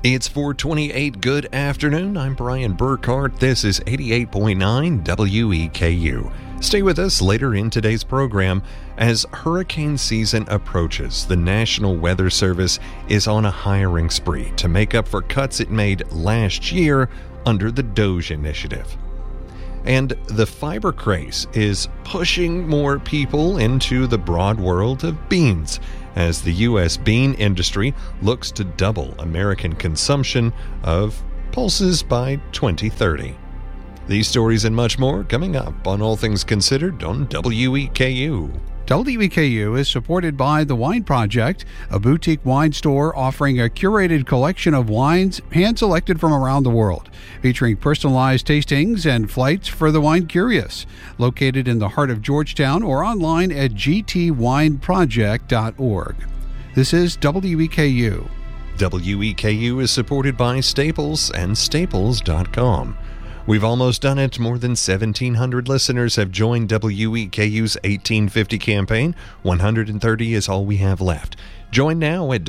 It's 4:28. Good afternoon. I'm Brian Burkhart. This is 88.9 WEKU. Stay with us later in today's program. As hurricane season approaches, the National Weather Service is on a hiring spree to make up for cuts it made last year under the DOGE initiative. And the fiber craze is pushing more people into the broad world of beans, as the U.S. bean industry looks to double American consumption of pulses by 2030. These stories and much more coming up on All Things Considered on WEKU. WEKU is supported by The Wine Project, a boutique wine store offering a curated collection of wines hand-selected from around the world, featuring personalized tastings and flights for the wine curious. Located in the heart of Georgetown or online at gtwineproject.org. This is WEKU. WEKU is supported by Staples and Staples.com. We've almost done it. More than 1,700 listeners have joined WEKU's 1850 campaign. 130 is all we have left. Join now at